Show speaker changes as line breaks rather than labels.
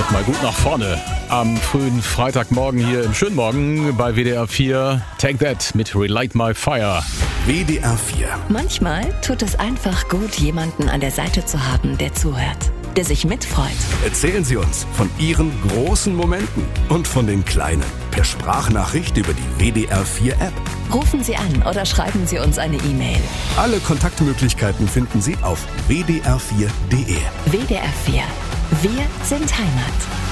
Mal gut nach vorne. Am frühen Freitagmorgen hier im schönen Morgen bei WDR 4. Take That mit Relight My Fire.
WDR 4.
Manchmal tut es einfach gut, jemanden an der Seite zu haben, der zuhört, der sich mitfreut.
Erzählen Sie uns von Ihren großen Momenten und von den kleinen. Per Sprachnachricht über die WDR 4 App.
Rufen Sie an oder schreiben Sie uns eine E-Mail.
Alle Kontaktmöglichkeiten finden Sie auf wdr4.de.
WDR 4. Wir sind Heimat.